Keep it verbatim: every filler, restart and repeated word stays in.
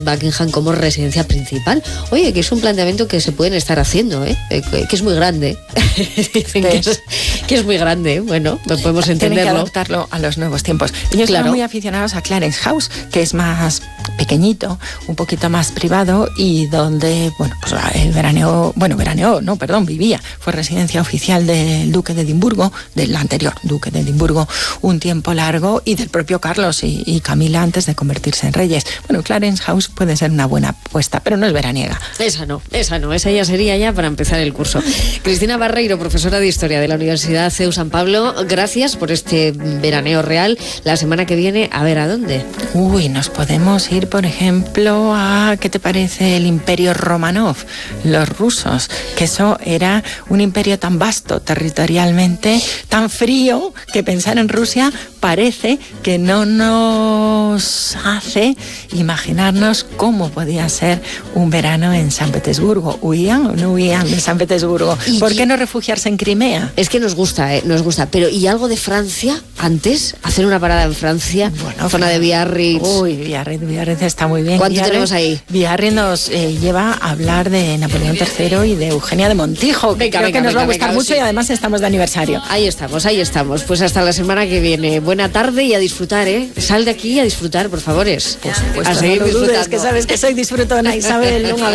Buckingham como residencia principal. Oye, que es un planteamiento que se pueden estar haciendo, ¿eh? Que es muy grande. Dicen que es, que es muy grande. Bueno, pues podemos entenderlo. Tienen que adaptarlo a los nuevos tiempos. Ellos claro. son muy aficionados a Clarence House, que es más pequeñito, un poquito más privado y donde, bueno, pues el veraneo, bueno, veraneó, no, perdón, vivía. Fue residencia oficial del duque de Edimburgo, del anterior duque de Edimburgo, un tiempo largo, y del propio Carlos y, y Camila antes de convertirse en reyes. Bueno, Clarence House puede ser una buena apuesta, pero no es veraniega. Esa no, esa no, esa ya sería ya para empezar el curso. Cristina Barreiro, profesora de Historia de la Universidad C E U San Pablo, gracias por este veraneo real. La semana que viene, a ver, ¿a dónde? Uy, nos podemos ir, por ejemplo, a, ¿qué te parece el Imperio Romanov? Los rusos, que eso era un imperio tan vasto territorialmente, tan frío, que pensar en Rusia parece que no nos hace imaginarnos cómo podía ser un verano en San Petersburgo. ¿Huían o no huían de San Petersburgo? ¿Por qué no refugiarse en Crimea? Es que nos gusta, ¿eh? Nos gusta. Pero, ¿y algo de Francia antes? ¿Hacer una parada en Francia? Bueno, zona de Biarritz. Uy, Biarritz, Biarritz está muy bien. ¿Cuánto Biarritz, tenemos ahí? Biarritz nos eh, lleva a hablar de Napoleón tercero y de Eugenia de Montijo. Que venga, creo venga, que nos venga, va a gustar venga, mucho, sí. Y además estamos de aniversario. Ahí estamos, ahí estamos. Pues hasta la semana que viene. Buena tarde y a disfrutar, ¿eh? Sal de aquí a disfrutar, por favor. Por supuesto, a seguir no lo dudes, disfrutando. que sabes que soy disfrutona, Isabel. Un